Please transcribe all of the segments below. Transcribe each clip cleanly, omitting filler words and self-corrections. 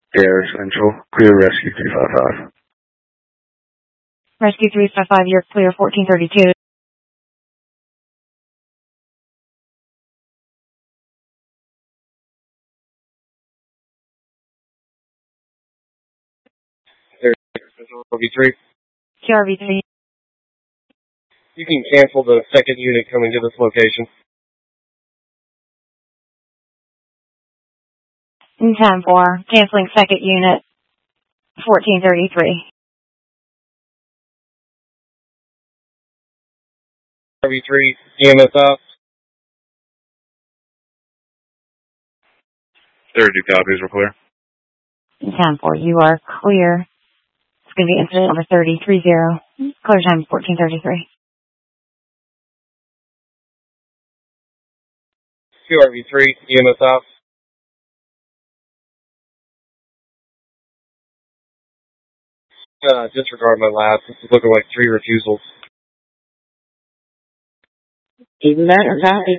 Air Central, clear Rescue 355. Rescue 355, you're clear 1432. RV3. QRV3. You can cancel the second unit coming to this location. 10-4, canceling second unit 1433. RV3, EMS off. 32 copies, we're clear. 10-4, you are clear. It's going to be incident number 3030. Clear time 1433. QRV3, EMS off. Disregard my last. This is looking like 3 refusals. Even better, copy.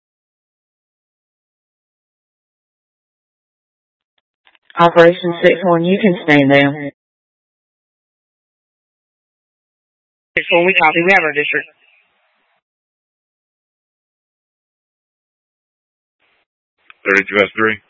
Operation 6-1, you can stay there. 6-1, we copy. We have our district. 32 S3.